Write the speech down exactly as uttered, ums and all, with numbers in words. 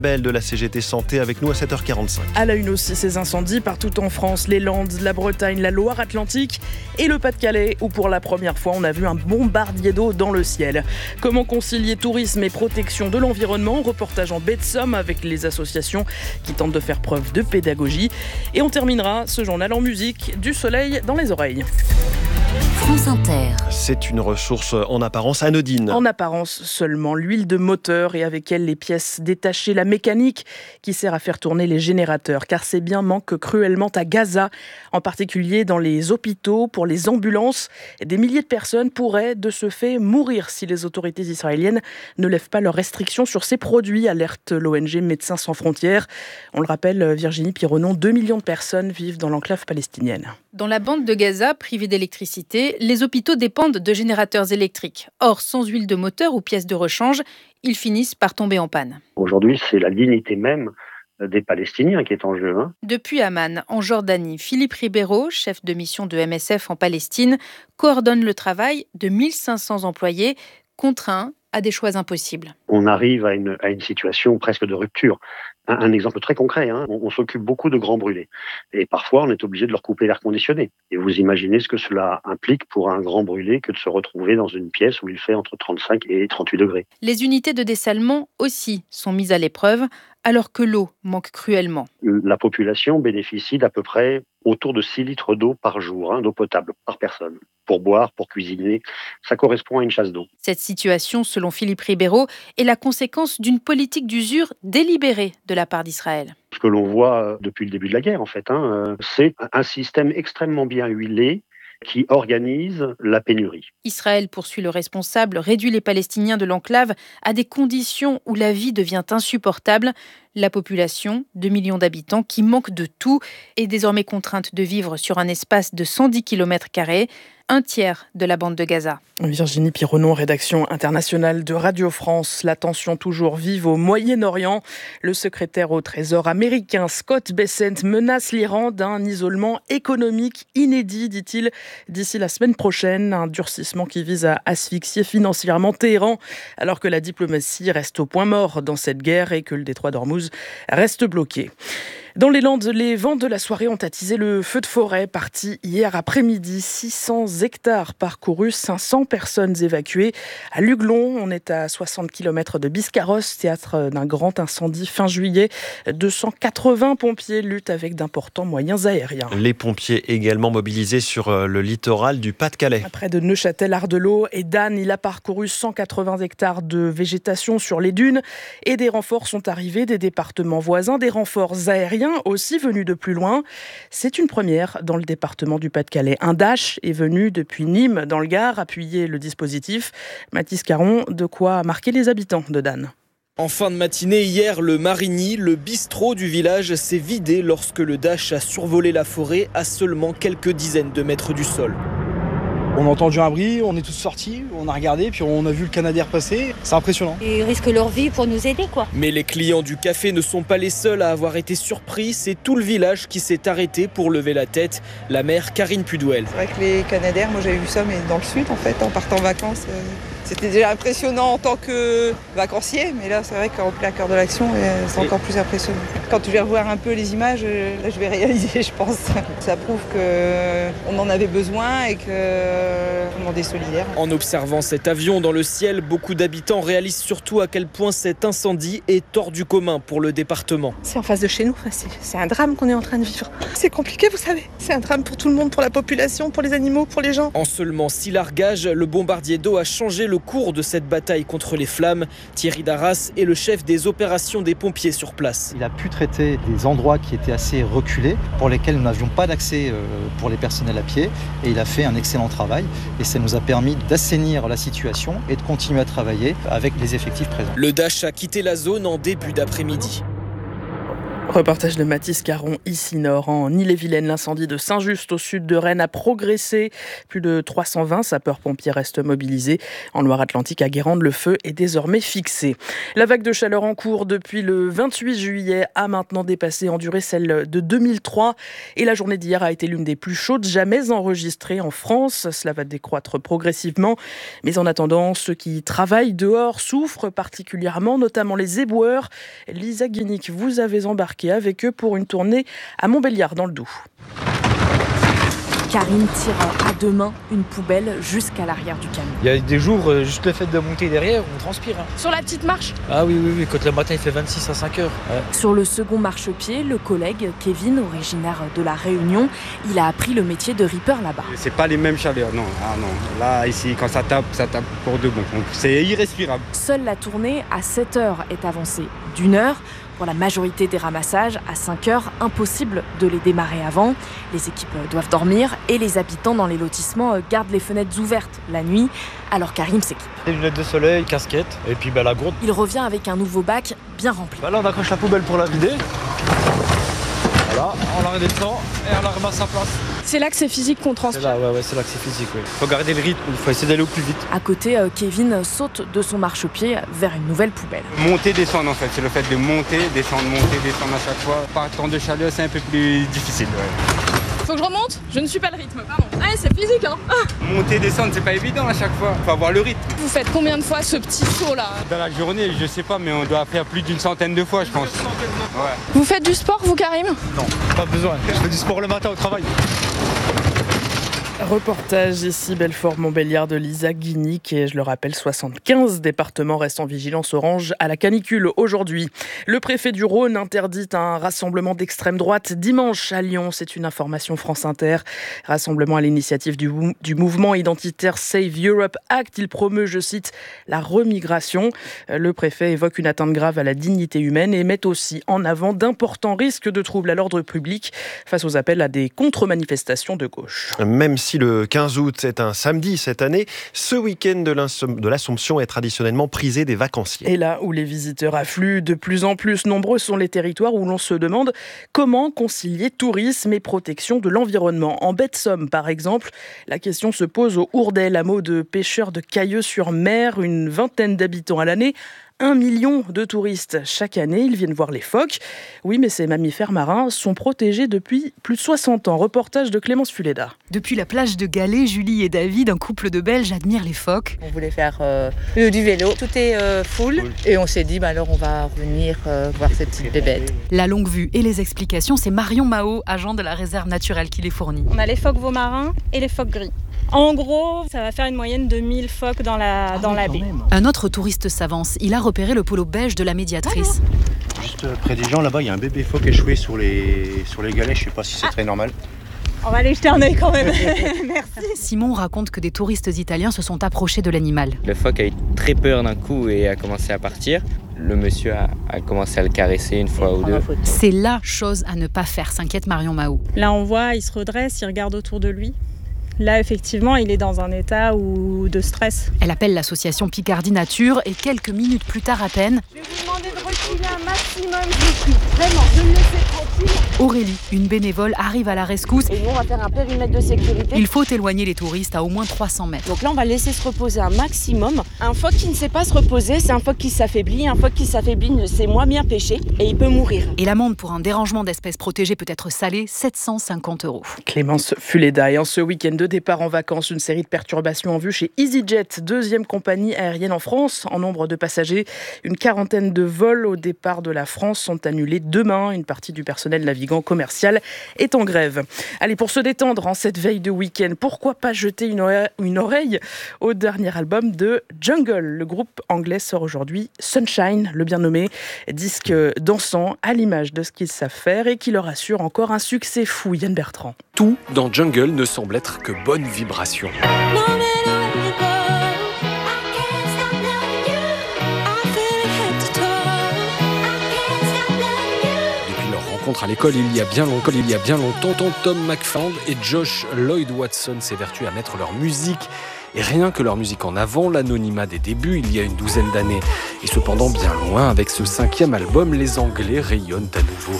Belle de la C G T Santé avec nous à sept heures quarante-cinq. À la une aussi, ces incendies partout en France, les Landes, la Bretagne, la Loire-Atlantique et le Pas-de-Calais, où pour la première fois on a vu un bombardier d'eau dans le ciel. Comment concilier tourisme et protection de l'environnement? Reportage en baie de Somme avec les associations qui tentent de faire preuve de pédagogie. Et on terminera ce journal en musique, du soleil dans les oreilles. France Inter. C'est une ressource en apparence anodine. En apparence seulement, l'huile de moteur et avec elle les pièces détachées, la mécanique qui sert à faire tourner les générateurs. Car ces biens manquent cruellement à Gaza, en particulier dans les hôpitaux, pour les ambulances. Des milliers de personnes pourraient de ce fait mourir si les autorités israéliennes ne lèvent pas leurs restrictions sur ces produits, alerte l'O N G Médecins sans frontières. On le rappelle, Virginie Pironon, deux millions de personnes vivent dans l'enclave palestinienne. Dans la bande de Gaza, privée d'électricité, les hôpitaux dépendent de générateurs électriques. Or, sans huile de moteur ou pièces de rechange, ils finissent par tomber en panne. Aujourd'hui, c'est la dignité même des Palestiniens qui est en jeu. Hein. Depuis Amman, en Jordanie, Philippe Ribeiro, chef de mission de M S F en Palestine, coordonne le travail de mille cinq cents employés contraints à des choix impossibles. On arrive à une, à une situation presque de rupture. Un, un exemple très concret, hein, on, on s'occupe beaucoup de grands brûlés. Et parfois, on est obligé de leur couper l'air conditionné. Et vous imaginez ce que cela implique pour un grand brûlé que de se retrouver dans une pièce où il fait entre trente-cinq et trente-huit degrés. Les unités de dessalement aussi sont mises à l'épreuve, alors que l'eau manque cruellement. La population bénéficie d'à peu près autour de six litres d'eau par jour, hein, d'eau potable par personne. Pour boire, pour cuisiner, ça correspond à une chasse d'eau. Cette situation, selon Philippe Ribeiro, est la conséquence d'une politique d'usure délibérée de la part d'Israël. Ce que l'on voit depuis le début de la guerre, en fait, hein, c'est un système extrêmement bien huilé qui organise la pénurie. Israël poursuit le responsable, réduit les Palestiniens de l'enclave à des conditions où la vie devient insupportable. La population, deux millions d'habitants, qui manque de tout, est désormais contrainte de vivre sur un espace de cent dix kilomètres carrés, un tiers de la bande de Gaza. Virginie Pironon, rédaction internationale de Radio France. La tension toujours vive au Moyen-Orient. Le secrétaire au Trésor américain Scott Bessent menace l'Iran d'un isolement économique inédit, dit-il, d'ici la semaine prochaine. Un durcissement qui vise à asphyxier financièrement Téhéran, alors que la diplomatie reste au point mort dans cette guerre et que le détroit d'Ormuz reste bloqué. Dans les Landes, les vents de la soirée ont attisé le feu de forêt, parti hier après-midi. six cents hectares parcourus, cinq cents personnes évacuées. À Luglon, on est à soixante kilomètres de Biscarrosse, théâtre d'un grand incendie fin juillet. deux cent quatre-vingts pompiers luttent avec d'importants moyens aériens. Les pompiers également mobilisés sur le littoral du Pas-de-Calais. Près de Neuchâtel, Ardelot et d'Anne, il a parcouru cent quatre-vingts hectares de végétation sur les dunes. Et des renforts sont arrivés des départements voisins, des renforts aériens aussi venus de plus loin. C'est une première dans le département du Pas-de-Calais. Un Dash est venu depuis Nîmes, dans le Gard, appuyer le dispositif. Mathis Caron, de quoi marquer les habitants de Dan. En fin de matinée, hier, le Marigny, le bistrot du village, s'est vidé lorsque le Dash a survolé la forêt à seulement quelques dizaines de mètres du sol. On a entendu un bruit, on est tous sortis, on a regardé, puis on a vu le Canadair passer. C'est impressionnant. Ils risquent leur vie pour nous aider, quoi. Mais les clients du café ne sont pas les seuls à avoir été surpris. C'est tout le village qui s'est arrêté pour lever la tête. La mère Karine Pudouel. C'est vrai que les Canadair, moi j'avais vu ça, mais dans le sud, en fait, en partant en vacances. Euh... C'était déjà impressionnant en tant que vacancier, mais là c'est vrai qu'en plein cœur de l'action, c'est encore plus impressionnant. Quand je vais revoir un peu les images, là je vais réaliser, je pense. Ça prouve qu'on en avait besoin et que tout le monde est solidaire. En observant cet avion dans le ciel, beaucoup d'habitants réalisent surtout à quel point cet incendie est hors du commun pour le département. C'est en face de chez nous, c'est un drame qu'on est en train de vivre. C'est compliqué, vous savez. C'est un drame pour tout le monde, pour la population, pour les animaux, pour les gens. En seulement six largages, le bombardier d'eau a changé le cours de cette bataille contre les flammes. Thierry Darras est le chef des opérations des pompiers sur place. Il a pu traiter des endroits qui étaient assez reculés, pour lesquels nous n'avions pas d'accès pour les personnels à pied, et il a fait un excellent travail et ça nous a permis d'assainir la situation et de continuer à travailler avec les effectifs présents. Le Dash a quitté la zone en début d'après-midi. Reportage de Mathis Caron, ici Nord. En Ille-et-Vilaine, l'incendie de Saint-Just au sud de Rennes a progressé. Plus de trois cent vingt sapeurs-pompiers restent mobilisés. En Loire-Atlantique, à Guérande, le feu est désormais fixé. La vague de chaleur en cours depuis le vingt-huit juillet a maintenant dépassé en durée celle de deux mille trois. Et la journée d'hier a été l'une des plus chaudes jamais enregistrées en France. Cela va décroître progressivement. Mais en attendant, ceux qui travaillent dehors souffrent particulièrement, notamment les éboueurs. Lisa Guinic, vous avez embarqué avec eux pour une tournée à Montbéliard dans le Doubs. Karim tire à deux mains une poubelle jusqu'à l'arrière du camion. Il y a des jours, juste le fait de monter derrière, on transpire. Hein. Sur la petite marche ? Ah oui, oui, oui, quand le matin il fait vingt-six à cinq heures. Ouais. Sur le second marchepied, le collègue Kevin, originaire de La Réunion, il a appris le métier de ripper là-bas. C'est pas les mêmes chaleurs, non. Ah non. Là, ici, quand ça tape, ça tape pour de bon. Donc, c'est irrespirable. Seule la tournée à sept heures est avancée d'une heure. Pour la majorité des ramassages, à cinq heures, impossible de les démarrer avant. Les équipes doivent dormir et les habitants dans les lotissements gardent les fenêtres ouvertes la nuit. Alors Karim s'équipe. Des lunettes de soleil, casquette et puis bah, la gourde. Il revient avec un nouveau bac bien rempli. Bah là, on accroche la poubelle pour la vider. Voilà, on la redescend et on la remet à sa place. C'est là que c'est physique qu'on transpire. C'est là, ouais, ouais, c'est là que c'est physique, oui. Faut garder le rythme, il faut essayer d'aller au plus vite. À côté, Kevin saute de son marchepied vers une nouvelle poubelle. Monter, descendre en fait, c'est le fait de monter, descendre, monter, descendre à chaque fois. Par temps de chaleur, c'est un peu plus difficile, ouais. Faut que je remonte ? Je ne suis pas le rythme, pardon. Ah, c'est physique, hein. Monter, descendre, c'est pas évident à chaque fois. Faut avoir le rythme. Vous faites combien de fois ce petit saut là ? Dans la journée, je sais pas, mais on doit faire plus d'une centaine de fois, je pense. Ouais. Vous faites du sport, vous, Karim ? Non, pas besoin. Je fais du sport le matin au travail. Reportage ici, Belfort-Montbéliard de Lisa Guinic. Et je le rappelle, soixante-quinze départements restent en vigilance orange à la canicule aujourd'hui. Le préfet du Rhône interdit un rassemblement d'extrême droite dimanche à Lyon. C'est une information France Inter. Rassemblement à l'initiative du, du mouvement identitaire Save Europe Act. Il promeut, je cite, la remigration. Le préfet évoque une atteinte grave à la dignité humaine et met aussi en avant d'importants risques de troubles à l'ordre public face aux appels à des contre-manifestations de gauche. Même si le quinze août est un samedi cette année, ce week-end de l'Assomption est traditionnellement prisé des vacanciers. Et là où les visiteurs affluent de plus en plus, nombreux sont les territoires où l'on se demande comment concilier tourisme et protection de l'environnement. En baie de Somme, par exemple, la question se pose au Hourdet, hameau de pêcheurs de Cailleux-sur-Mer, une vingtaine d'habitants à l'année. Un million de touristes chaque année, ils viennent voir les phoques. Oui, mais ces mammifères marins sont protégés depuis plus de soixante ans. Reportage de Clémence Fuleda. Depuis la plage de Galets, Julie et David, un couple de Belges, admirent les phoques. On voulait faire euh, du vélo, tout est euh, full. Cool. Et on s'est dit, bah alors on va revenir euh, voir cette petite bébête. La longue vue et les explications, c'est Marion Mao, agent de la réserve naturelle, qui les fournit. On a les phoques veaux marins et les phoques gris. En gros, ça va faire une moyenne de mille phoques dans la, ah dans oui, la baie. Un autre touriste s'avance. Il a repéré le polo beige de la médiatrice. Ah Juste près des gens, là-bas, il y a un bébé phoque échoué sur les, sur les galets. Je ne sais pas si c'est ah. très normal. On va aller jeter un œil quand même. Merci. Simon raconte que des touristes italiens se sont approchés de l'animal. Le phoque a eu très peur d'un coup et a commencé à partir. Le monsieur a, a commencé à le caresser une fois ou deux. C'est la chose à ne pas faire, s'inquiète Marion Mao. Là, on voit, il se redresse, il regarde autour de lui. Là, effectivement, il est dans un état où... de stress. Elle appelle l'association Picardie Nature et quelques minutes plus tard à peine... Je vais vous demander de reculer un maximum, je prie. Vraiment, je le laisse tranquille. Aurélie, une bénévole, arrive à la rescousse. Et nous, on va faire un périmètre de sécurité. Il faut éloigner les touristes à au moins trois cents mètres. Donc là, on va laisser se reposer un maximum. Un phoque qui ne sait pas se reposer, c'est un phoque qui s'affaiblit. Un phoque qui s'affaiblit ne sait moins bien pêcher et il peut mourir. Et l'amende pour un dérangement d'espèces protégées peut être salée, sept cent cinquante euros. Clémence Fuleda. Et en ce week-end de départ en vacances, une série de perturbations en vue chez EasyJet, deuxième compagnie aérienne en France en nombre de passagers. Une quarantaine de vols au départ de la France sont annulés demain. Une partie du personnel navigant commercial est en grève. Allez, pour se détendre en cette veille de week-end, pourquoi pas jeter une oreille, une oreille au dernier album de Jungle. Le groupe anglais sort aujourd'hui Sunshine, le bien nommé, disque dansant à l'image de ce qu'ils savent faire et qui leur assure encore un succès fou. Yann Bertrand. Tout dans Jungle ne semble être que bonne vibration. À l'école il y a bien longtemps, il y a bien longtemps, Tom McFarland et Josh Lloyd Watson s'évertuent à mettre leur musique et rien que leur musique en avant, l'anonymat des débuts il y a une douzaine d'années. Et cependant bien loin, avec ce cinquième album, les Anglais rayonnent à nouveau.